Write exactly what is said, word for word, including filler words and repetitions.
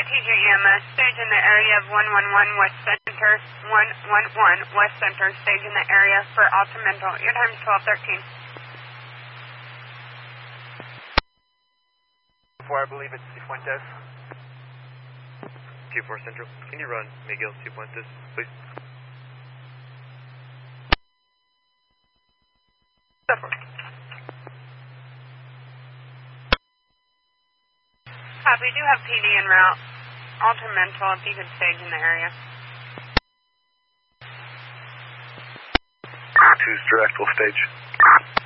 T J E M S, stage in the area of one one one West Center, one one one West Center, stage in the area for Altimental. Your time is twelve thirteen. Four, I believe it's Cifuentes. two four Central, can you run Miguel Cifuentes, please? Separate. Copy, do have P D en route. Altimental, if you could stage in the area. two's direct, will stage.